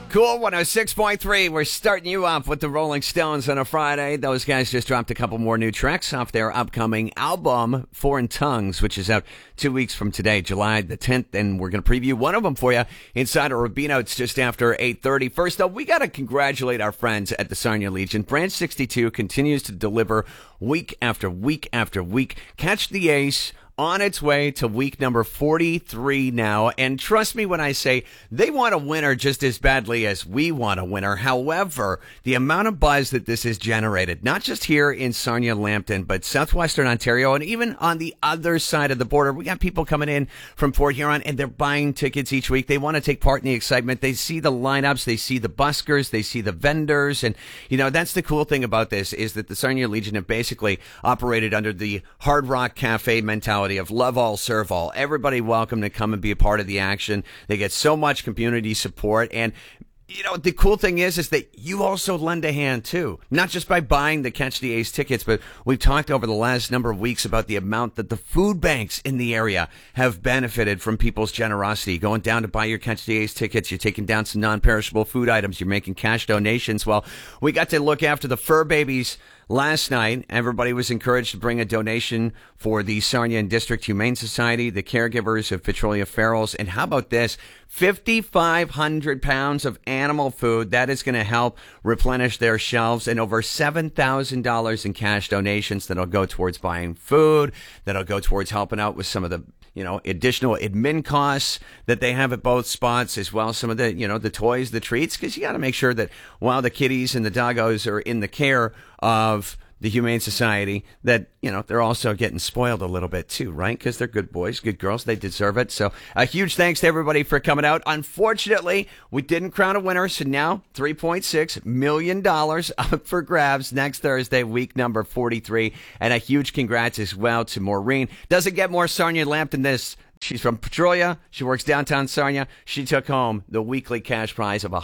Cool 106.3. We're starting you off with the Rolling Stones on a Friday. Those guys just dropped a couple more new tracks off their upcoming album, Foreign Tongues, which is out 2 weeks from today, July the 10th. And we're going to preview one of them for you inside of Rubino. It's just after 8:30. First up, we got to congratulate our friends at the Sarnia Legion. Branch 62 continues to deliver week after week after week. Catch the Ace on its way to week number 43 now. And trust me when I say they want a winner just as badly as we want a winner. However, the amount of buzz that this has generated, not just here in Sarnia, Lambton, but southwestern Ontario, and even on the other side of the border, we got people coming in from Port Huron, and they're buying tickets each week. They want to take part in the excitement. They see the lineups. They see the buskers. They see the vendors. And, you know, that's the cool thing about this is that the Sarnia Legion have basically operated under the Hard Rock Cafe mentality of love all, serve all. Everybody welcome to come and be a part of the action. They get so much community support. And, you know, the cool thing is that you also lend a hand too, not just by buying the Catch the Ace tickets, but we've talked over the last number of weeks about the amount that the food banks in the area have benefited from people's generosity. Going down to buy your Catch the Ace tickets, you're taking down some non-perishable food items, you're making cash donations. Well, we got to look after the fur babies last night. Everybody was encouraged to bring a donation for the Sarnia and District Humane Society, the caregivers of Petrolia Ferals. And how about this? 5,500 pounds of animal food. That is going to help replenish their shelves, and over $7,000 in cash donations that'll go towards buying food, that'll go towards helping out with some of the, you know, additional admin costs that they have at both spots, as well as some of the, you know, the toys, the treats, because you got to make sure that while the kitties and the doggos are in the care of the Humane Society, that, you know, they're also getting spoiled a little bit too, right? Because they're good boys, good girls. They deserve it. So a huge thanks to everybody for coming out. Unfortunately, we didn't crown a winner. So now $3.6 million up for grabs next Thursday, week number 43. And a huge congrats as well to Maureen. Doesn't get more Sarnia Lamp than this. She's from Petrolia. She works downtown Sarnia. She took home the weekly cash prize of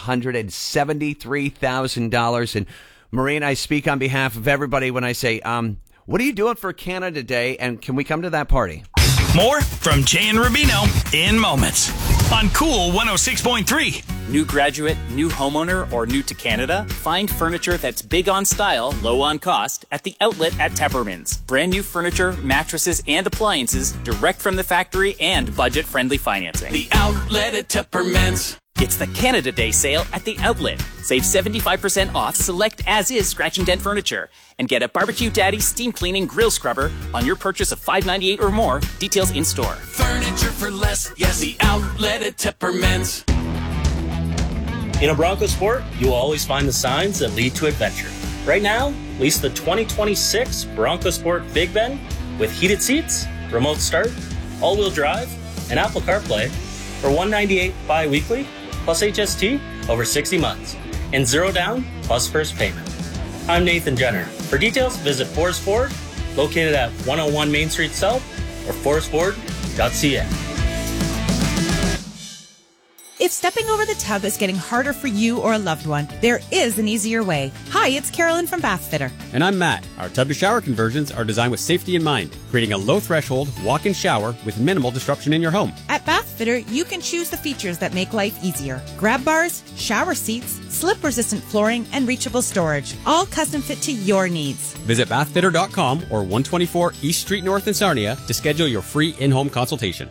$173,000. And Maureen, I speak on behalf of everybody when I say, what are you doing for Canada Day, and can we come to that party? More from Jay and Rubino in moments on Cool 106.3. New graduate, new homeowner, or new to Canada? Find furniture that's big on style, low on cost at the outlet at Tepperman's. Brand new furniture, mattresses, and appliances direct from the factory and budget-friendly financing. The outlet at Tepperman's. It's the Canada Day sale at the outlet. Save 75% off select as-is scratch and dent furniture. And get a Barbecue Daddy steam cleaning grill scrubber on your purchase of $5.98 or more. Details in store. Furniture for less. Yes, the outlet at Tepperman's. In a Bronco Sport, you will always find the signs that lead to adventure. Right now, lease the 2026 Bronco Sport Big Ben with heated seats, remote start, all-wheel drive, and Apple CarPlay for $198 bi-weekly plus HST over 60 months and zero down plus first payment. I'm Nathan Jenner. For details, visit Forest Ford, located at 101 Main Street South, or forestford.ca. If stepping over the tub is getting harder for you or a loved one, there is an easier way. Hi, it's Carolyn from Bathfitter. And I'm Matt. Our tub-to-shower conversions are designed with safety in mind, creating a low-threshold walk-in shower with minimal disruption in your home. At Bathfitter, you can choose the features that make life easier. Grab bars, shower seats, slip-resistant flooring, and reachable storage, all custom fit to your needs. Visit bathfitter.com or 124 East Street North in Sarnia to schedule your free in-home consultation.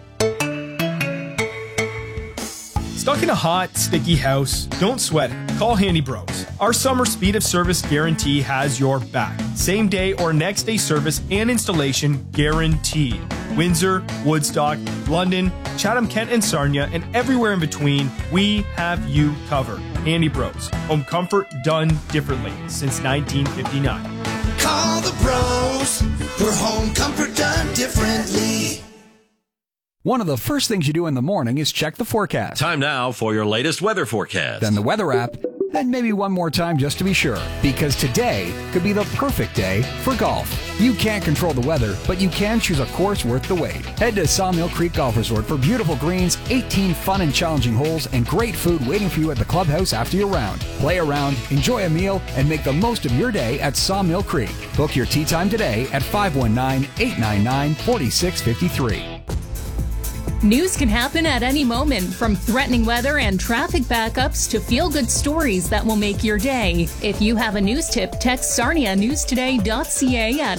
Stuck in a hot, sticky house? Don't sweat it. Call Handy Bros. Our summer speed of service guarantee has your back. Same day or next day service and installation guaranteed. Windsor, Woodstock, London, Chatham-Kent and Sarnia, and everywhere in between, we have you covered. Handy Bros. Home comfort done differently since 1959. Call the bros for home comfort done differently. One of the first things you do in the morning is check the forecast. Time now for your latest weather forecast. Then the weather app, and maybe one more time just to be sure, because today could be the perfect day for golf. You can't control the weather, but you can choose a course worth the wait. Head to Sawmill Creek Golf Resort for beautiful greens, 18 fun and challenging holes, and great food waiting for you at the clubhouse after your round. Play around, enjoy a meal, and make the most of your day at Sawmill Creek. Book your tee time today at 519-899-4653. News can happen at any moment, from threatening weather and traffic backups to feel-good stories that will make your day. If you have a news tip, text sarnianewstoday.ca at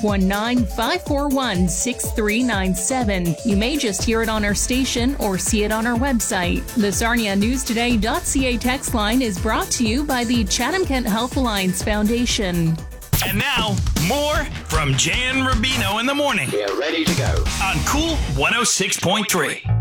519-541-6397. You may just hear it on our station or see it on our website. The sarnianewstoday.ca text line is brought to you by the Chatham-Kent Health Alliance Foundation. And now, more from Jay and Rubino in the morning. We're ready to go. On Cool 106.3.